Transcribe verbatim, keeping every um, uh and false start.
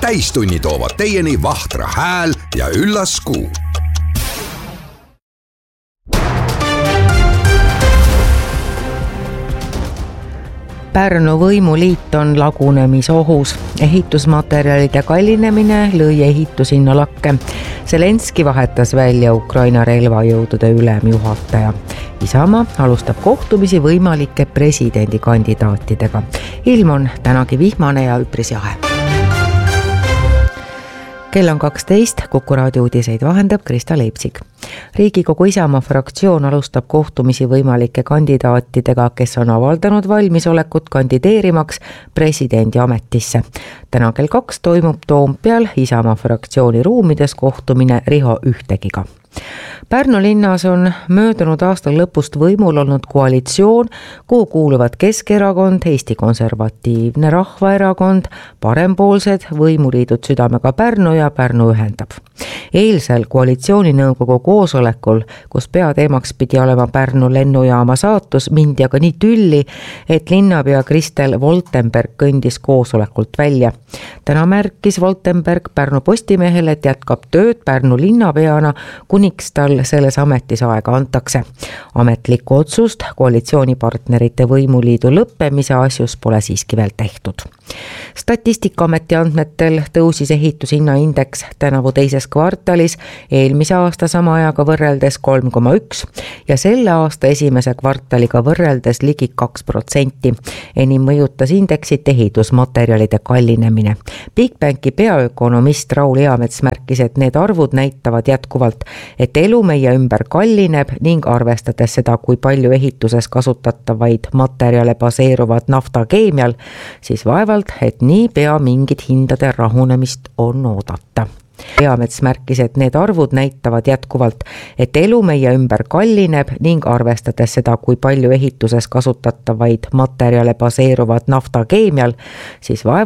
täistunni toovad teieni Vahtra hääl ja üllas kuu. Pärnu võimuliit on lagunemisohus. Ehitusmaterjalide kallinemine lõi ehitushinna lakke. Zelenski vahetas välja Ukraina relvajõudude ülemjuhataja. Isamaa alustab kohtumisi võimalike presidendikandidaatidega. Ilm on tänagi vihmane ja üpris jahe. Kell on kaksteist, Kuku raadio uudiseid vahendab Krista Leipsik. Riigikogu Isamaa fraktsioon alustab kohtumisi võimalike kandidaatidega, kes on avaldanud valmisolekut kandideerimaks presidendi ametisse. Täna kell kaks toimub Toompeal Isamaa fraktsiooni ruumides kohtumine Riho Ühtegiga. Pärnu linnas on möödunud aastal lõpust võimul olnud koalitsioon, kuhu kuuluvad Keskerakond, Eesti Konservatiivne Rahvaerakond, Parempoolsed, Võimuliidud Südamega Pärnu ja Pärnu ühendab. Eilsel koalitsiooninõukogu koosolekul, kus peateemaks pidi olema Pärnu lennujaama saatus, mindi aga nii tülli, et linnapea Kristel Voltenberg kõndis koosolekult välja. Täna märkis Voltenberg Pärnu Postimehele, et jätkab tööd Pärnu linnapeana, kuniks tal selles ametis aega antakse. Ametlikku otsust koalitsioonipartnerite Võimuliidu lõppemise asjus pole siiski veel tehtud. Statistikaameti andmetel tõusis ehitushinna indeks tänavu teises kvartalis eelmise aasta sama ajaga võrreldes kolm koma üks ja selle aasta esimese kvartaliga võrreldes ligi kaks protsenti. Enim mõjutas indeksit ehitusmaterjalide kallinemine. Bigbanki peaökonomist Raul Eamets märkis, et need arvud näitavad jätkuvalt, et elu meie ümber kallineb ning arvestades seda, kui palju ehituses kasutatavaid materjale baseeruvad naftakeemial, siis vaevalt, et nii pea mingit hindade rahunemist on oodata. Eamets märkis, et need arvud näitavad jätkuvalt, et elu meie ümber kallineb ning arvestades seda, kui palju ehituses kasutatavaid materjale baseeruvad naftakeemial, siis vaevalt